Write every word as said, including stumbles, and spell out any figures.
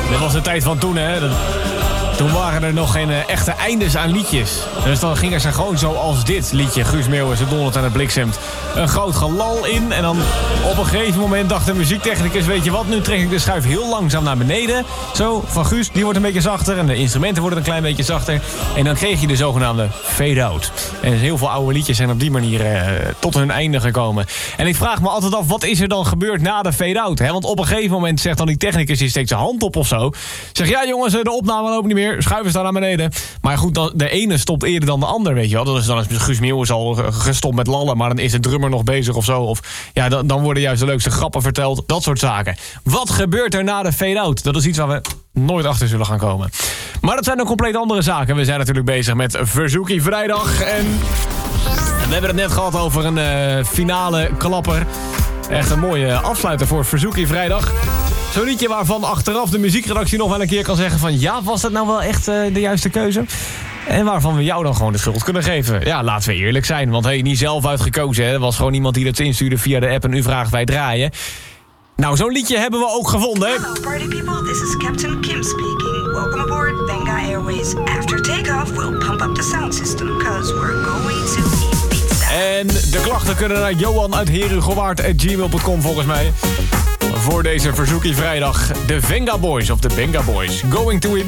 Dit was de tijd van toen, hè. Dat... Toen waren er nog geen uh, echte eindes aan liedjes. Dus dan gingen ze gewoon zoals dit liedje. Guus Meeuwis, de Donald en het Bliksemt. Een groot gelal in. En dan op een gegeven moment dacht de muziektechnicus... weet je wat, nu trek ik de schuif heel langzaam naar beneden. Zo, van Guus, die wordt een beetje zachter. En de instrumenten worden een klein beetje zachter. En dan kreeg je de zogenaamde fade-out. En heel veel oude liedjes zijn op die manier uh, tot hun einde gekomen. En ik vraag me altijd af, wat is er dan gebeurd na de fade-out? Hè? Want op een gegeven moment zegt dan die technicus... die steekt zijn hand op of zo. Zegt, ja jongens, de opname loopt niet meer. Schuiven staan naar beneden. Maar goed, dan, de ene stopt eerder dan de ander, weet je wel. Dat is dan is Guus Meeuwis al gestopt met lallen, maar dan is de drummer nog bezig of zo. Of ja, dan, dan worden juist de leukste grappen verteld. Dat soort zaken. Wat gebeurt er na de fade-out? Dat is iets waar we nooit achter zullen gaan komen. Maar dat zijn dan compleet andere zaken. We zijn natuurlijk bezig met Verzoekie Vrijdag. En we hebben het net gehad over een uh, finale klapper. Echt een mooie afsluiter voor Verzoekie Vrijdag. Zo'n liedje waarvan achteraf de muziekredactie nog wel een keer kan zeggen van... ja, was dat nou wel echt uh, de juiste keuze? En waarvan we jou dan gewoon de schuld kunnen geven. Ja, laten we eerlijk zijn, want hey, niet zelf uitgekozen. Hè? Er was gewoon iemand die dat instuurde via de app en u vraagt wij draaien. Nou, zo'n liedje hebben we ook gevonden. Hello party people, this is Captain Kim speaking. Welcome aboard Venga Airways. After takeoff, we'll pump up the sound system, cause we're going to eat pizza. En de klachten kunnen naar Johan uit herugewaard at gmail dot com volgens mij. Voor deze Verzoekie Vrijdag, de Venga Boys of de Benga Boys. Going to